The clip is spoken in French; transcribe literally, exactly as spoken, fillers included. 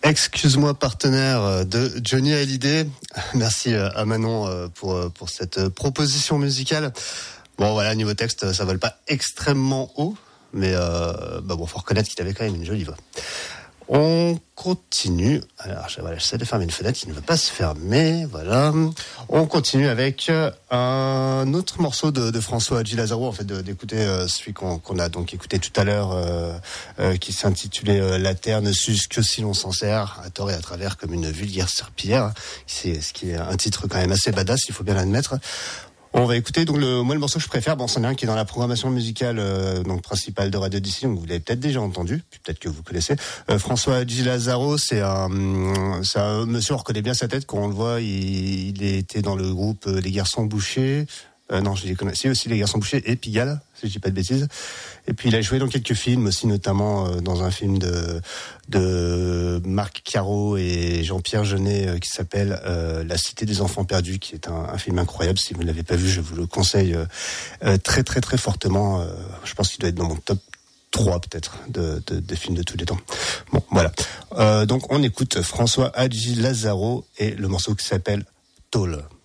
Excuse-moi partenaire de Johnny Hallyday. Merci à Manon pour, pour cette proposition musicale. Bon voilà, niveau texte, ça vole pas extrêmement haut, mais euh, bah bon, faut reconnaître qu'il avait quand même une jolie voix. On continue. Alors, je, voilà, j'essaie de fermer une fenêtre qui ne veut pas se fermer. Voilà. On continue avec un autre morceau de, de François Hadji Lazaro, en fait, de, d'écouter euh, celui qu'on, qu'on a donc écouté tout à l'heure, euh, euh, qui s'intitulait euh, La terre ne s'use que si l'on s'en sert, à tort et à travers, comme une vulgaire serpillière. C'est ce qui est un titre quand même assez badass, il faut bien l'admettre. On va écouter donc le moi le morceau que je préfère, bon c'en est un qui est dans la programmation musicale euh, donc principale de Radio D C, donc vous l'avez peut-être déjà entendu, puis peut-être que vous connaissez. Euh, François Hadji Lazaro, c'est un c'est un monsieur, on reconnaît bien sa tête quand on le voit, il, il était dans le groupe euh, Les Garçons Bouchers. Euh, non, je les connais. C'est aussi Les Garçons Bouchers et Pigalle, si je dis pas de bêtises. Et puis il a joué dans quelques films aussi, notamment euh, dans un film de de Marc Caro et Jean-Pierre Jeunet euh, qui s'appelle euh, La Cité des Enfants Perdus, qui est un, un film incroyable. Si vous ne l'avez pas vu, je vous le conseille euh, euh, très très très fortement. Euh, je pense qu'il doit être dans mon top trois peut-être de, de, de films de tous les temps. Bon, voilà. Euh, donc on écoute François Hadji Lazaro et le morceau qui s'appelle Tôle.